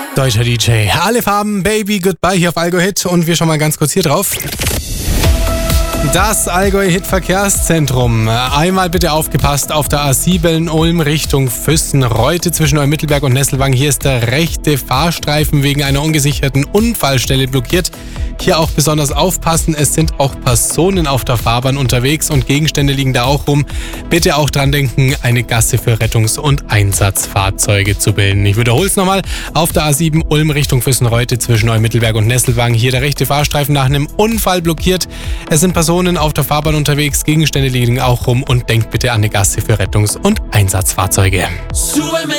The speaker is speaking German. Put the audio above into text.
Deutscher DJ. Alle Farben, Baby, Goodbye hier auf Allgäu Hit und wir schauen mal ganz kurz hier drauf. Das Allgäu Hit Verkehrszentrum. Einmal bitte aufgepasst auf der A7 Ulm Richtung Füssen-Reute zwischen Neumittelberg und Nesselwang. Hier ist der rechte Fahrstreifen wegen einer ungesicherten Unfallstelle blockiert. Hier auch besonders aufpassen, es sind auch Personen auf der Fahrbahn unterwegs und Gegenstände liegen da auch rum. Bitte auch dran denken, eine Gasse für Rettungs- und Einsatzfahrzeuge zu bilden. Ich wiederhole es nochmal. Auf der A7 Ulm Richtung Füssen-Reute zwischen Neumittelberg und Nesselwang. Hier der rechte Fahrstreifen nach einem Unfall blockiert. Es sind Personen auf der Fahrbahn unterwegs, Gegenstände liegen auch rum und denkt bitte an eine Gasse für Rettungs- und Einsatzfahrzeuge.